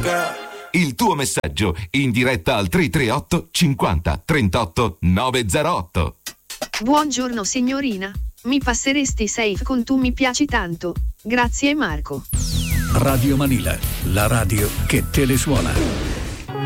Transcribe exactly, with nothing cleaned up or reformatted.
Il tuo messaggio in diretta al tre tre otto cinquanta trentotto novecentotto. Buongiorno signorina, mi passeresti safe con Tu mi piaci tanto. Grazie Marco. Radio Manila, la radio che te le suona.